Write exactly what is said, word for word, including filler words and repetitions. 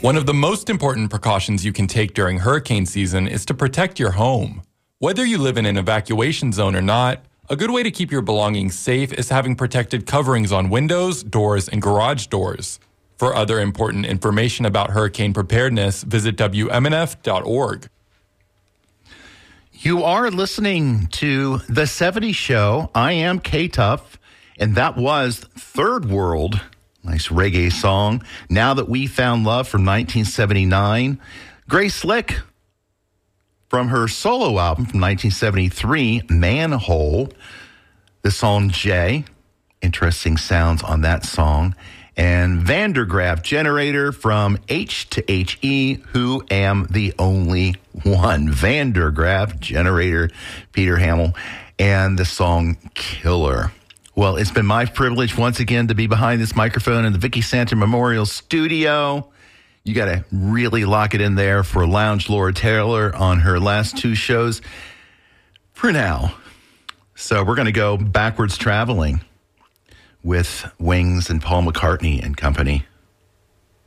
One of the most important precautions you can take during hurricane season is to protect your home. Whether you live in an evacuation zone or not, a good way to keep your belongings safe is having protected coverings on windows, doors, and garage doors. For other important information about hurricane preparedness, visit W M N F dot org. You are listening to The seventies Show. I am K-Tuff, and that was Third World. Nice reggae song. Now That We Found Love from nineteen seventy-nine. Grace Slick from her solo album from nineteen seventy-three, Manhole. The song Jay. Interesting sounds on that song. And Vandergraaf Generator from H to H E, Who Am the Only One. Vandergraaf Generator, Peter Hamill, and the song Killer. Well, it's been my privilege once again to be behind this microphone in the Vicky Santa Memorial Studio. You got to really lock it in there for Lounge Laura Taylor on her last two shows for now. So we're going to go backwards traveling with Wings and Paul McCartney and company.